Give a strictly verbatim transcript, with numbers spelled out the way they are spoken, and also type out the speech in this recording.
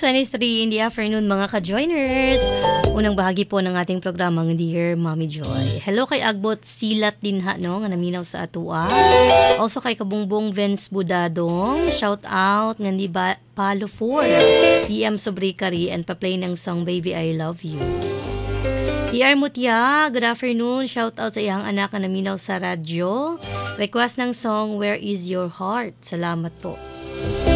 twenty-three in the afternoon mga ka-joiners. Unang bahagi po ng ating programang Dear Mommy Joy. Hello kay Agbot Silat Dinha no nga naminaw sa atua. Also kay Kabungbong Vince Budadong, shout out nga di ba Palo four, P M Sobrikari and pa-play ng song Baby I Love You. T R Mutya, good afternoon. Shout out sa iyang anak na naminaw sa radyo. Request ng song Where Is Your Heart. Salamat po.